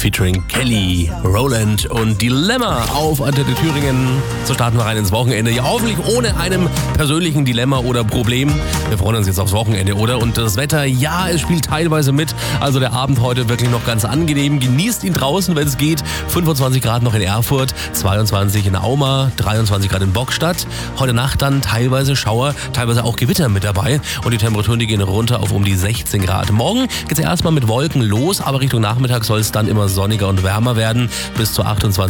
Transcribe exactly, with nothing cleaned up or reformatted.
featuring Kelly Rowland und Dilemma auf Antenne Thüringen. So starten wir rein ins Wochenende. Ja, hoffentlich ohne einem persönlichen Dilemma oder Problem. Wir freuen uns jetzt aufs Wochenende, oder? Und das Wetter, ja, es spielt teilweise mit. Also der Abend heute wirklich noch ganz angenehm. Genießt ihn draußen, wenn es geht. fünfundzwanzig Grad noch in Erfurt, zweiundzwanzig in Auma, dreiundzwanzig Grad in Bockstadt. Heute Nacht dann teilweise Schauer, teilweise auch Gewitter mit dabei. Und die Temperaturen, die gehen runter auf um die sechzehn Grad. Morgen geht es erstmal mit Wolken los, aber Richtung Nachmittag soll es dann immer sonniger und wärmer werden. Bis zu achtundzwanzig